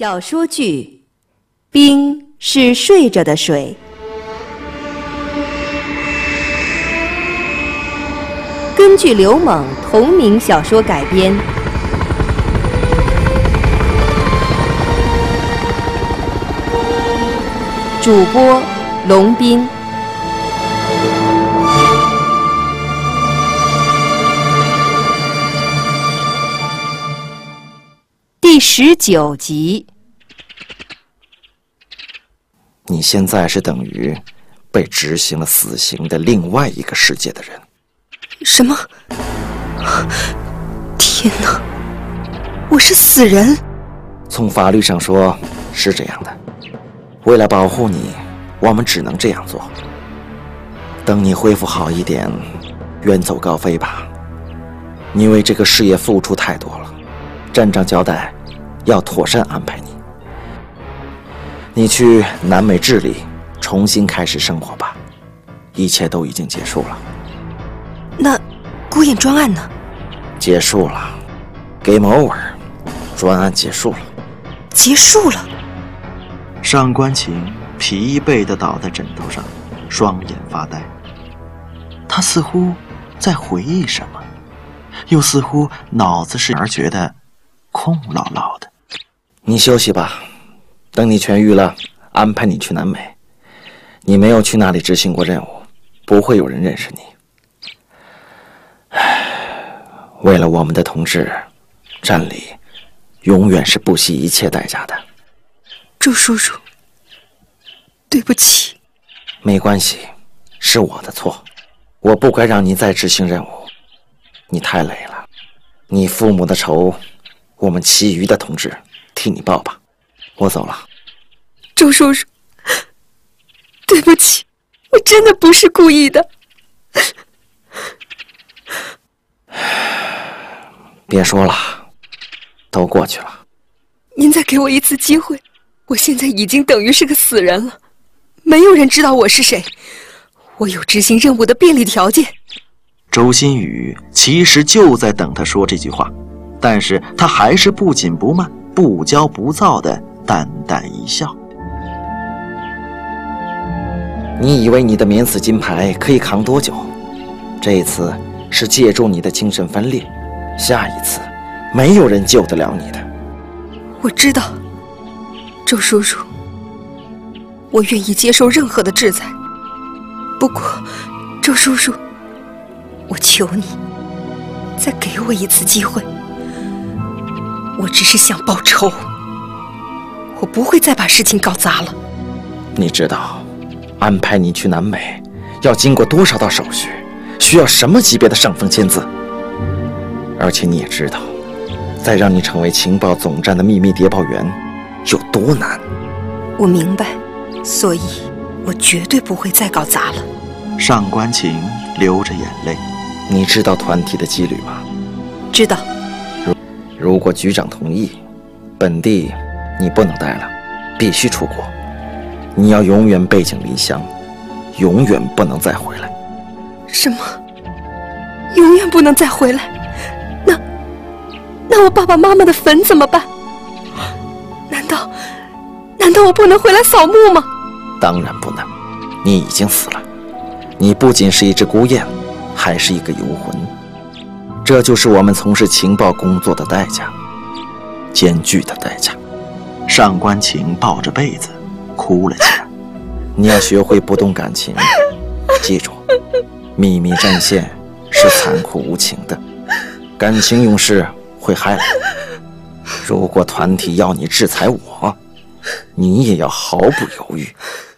小说剧《冰是睡着的水》，根据刘猛同名小说改编。主播龙斌。第19集。 你现在是等于被执行了死刑的另外一个世界的人。 什么？天哪！我是死人？ 从法律上说是这样的，为了保护你，我们只能这样做。等你恢复好一点，远走高飞吧。你为这个事业付出太多了，站长交代要妥善安排你。你去南美智利重新开始生活吧，一切都已经结束了。 那孤雁专案呢？ 结束了 ，Game over， 专案结束了。 结束了。 上官晴疲惫地倒在枕头上，双眼发呆。他似乎在回忆什么，又似乎脑子是而觉得空落落的。 你休息吧，等你痊愈了，安排你去南美。你没有去那里执行过任务，不会有人认识你。为了我们的同志，站里永远是不惜一切代价的。 周叔叔，对不起。 没关系，是我的错，我不该让你再执行任务。你太累了，你父母的仇，我们其余的同志替你报吧。我走了。 周叔叔，对不起，我真的不是故意的。 别说了，都过去了。 您再给我一次机会，我现在已经等于是个死人了，没有人知道我是谁，我有执行任务的便利条件。 周新宇其实就在等他说这句话，但是他还是不紧不慢、不骄不躁地淡淡一笑。 你以为你的免死金牌可以扛多久？这一次是借助你的精神分裂，下一次没有人救得了你的。 我知道，周叔叔，我愿意接受任何的制裁。不过，周叔叔，我求你，再给我一次机会。我只是想报仇，我不会再把事情搞砸了。 你知道安排你去南美要经过多少道手续，需要什么级别的上峰签字？而且你也知道，再让你成为情报总站的秘密谍报员有多难。 我明白，所以我绝对不会再搞砸了。 上官晴流着眼泪。 你知道团体的纪律吗？ 知道。 如果局长同意，本地你不能待了，必须出国。你要永远背井离乡，永远不能再回来。 什么？永远不能再回来？那我爸爸妈妈的坟怎么办？难道我不能回来扫墓吗？ 当然不能，你已经死了。你不仅是一只孤雁，还是一个游魂。这就是我们从事情报工作的代价，艰巨的代价。 上官晴抱着被子哭了起来。 你要学会不动感情，记住，秘密战线是残酷无情的，感情用事会害了你。如果团体要你制裁我，你也要毫不犹豫。